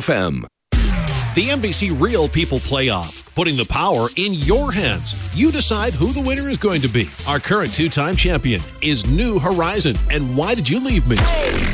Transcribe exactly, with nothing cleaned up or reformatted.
M. The N B C Real People Playoff, putting the power in your hands. You decide who the winner is going to be. Our current two-time champion is New Horizon. And why did you leave me?